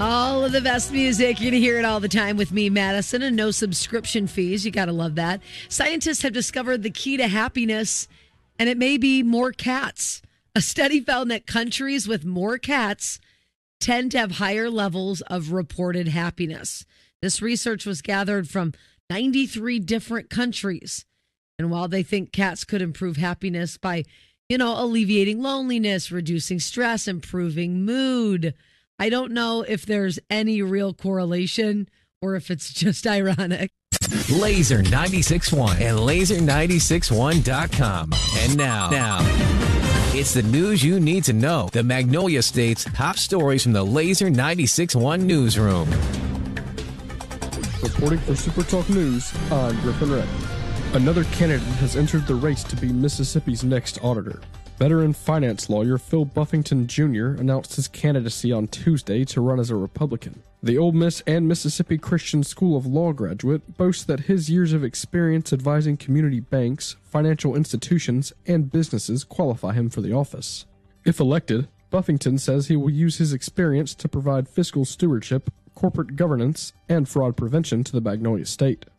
All of the best music. You're going to hear it all the time with me, Madison, and no subscription fees. You got to love that. Scientists have discovered the key to happiness, and it may be more cats. A study found that countries with more cats tend to have higher levels of reported happiness. This research was gathered from 93 different countries. And while they think cats could improve happiness by, alleviating loneliness, reducing stress, improving mood, I don't know if there's any real correlation or if it's just ironic. Laser 96.1 and laser961.com. And now, it's the news you need to know. The Magnolia State's top stories from the Laser 96.1 newsroom. Reporting for Super Talk News, I'm Griffin Red. Another candidate has entered the race to be Mississippi's next auditor. Veteran finance lawyer Phil Buffington Jr. announced his candidacy on Tuesday to run as a Republican. The Ole Miss and Mississippi Christian School of Law graduate boasts that his years of experience advising community banks, financial institutions, and businesses qualify him for the office. If elected, Buffington says he will use his experience to provide fiscal stewardship, corporate governance, and fraud prevention to the Magnolia State.